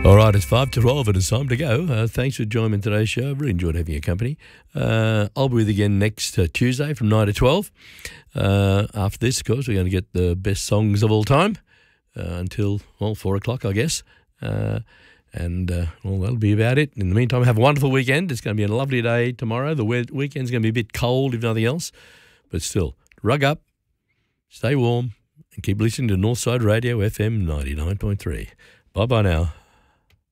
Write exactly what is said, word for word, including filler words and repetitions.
All right, it's five to twelve and it's time to go. Uh, thanks for joining me in today's show. I've really enjoyed having your company. Uh, I'll be with you again next uh, Tuesday from nine to twelve. Uh, after this, of course, we're going to get the best songs of all time uh, until, well, four o'clock, I guess. Uh, and, uh, well, that'll be about it. In the meantime, have a wonderful weekend. It's going to be a lovely day tomorrow. The we- weekend's going to be a bit cold, if nothing else. But still, rug up, stay warm, and keep listening to Northside Radio F M ninety-nine point three. Bye-bye now.